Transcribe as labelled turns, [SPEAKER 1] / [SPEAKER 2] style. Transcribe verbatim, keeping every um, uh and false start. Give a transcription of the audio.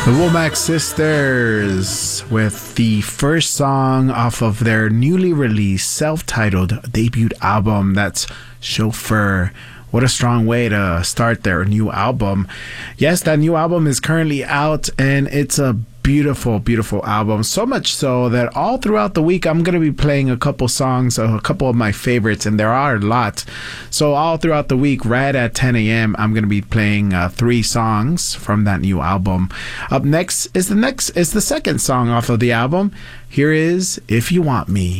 [SPEAKER 1] The Womack Sisters with the first song off of their newly released self-titled debut album. That's Chauffeur. What a strong way to start their new album. Yes, that new album is currently out and it's a beautiful, beautiful album. So much so that all throughout the week, I'm going to be playing a couple songs, a couple of my favorites, and there are a lot. So all throughout the week, right at ten a.m., I'm going to be playing uh, three songs from that new album. Up next is the next is the second song off of the album. Here is If You Want Me.